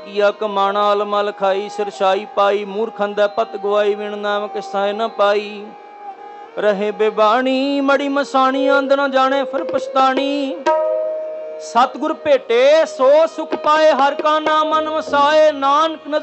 ਕੀਆ ਕਮਾਣਾ ਅਲਮਲ ਖਾਈ, ਸਿਰਸ਼ਾਈ ਪਾਈ ਮੂਰਖੰ ਦਾ ਪਤ ਗਵਾਈ, ਵਿਣ ਨਾਮਕ ਸਹਾਇ ਨ ਪਾਈ। ਰਹੇ ਬੇਬਾਣੀ ਮੜੀ ਮਸਾਣੀ, ਅੰਧ ਨ ਜਾਣੇ ਫਿਰ ਪਛਤਾਣੀ। ਸਤਿਗੁਰ ਭੇਟੇ ਸੋ ਸੁਖ ਪਾਏ, ਹਰਿ ਕਾ ਨਾਮ ਮਨ ਵਸਾਏ। ਨਾਨਕ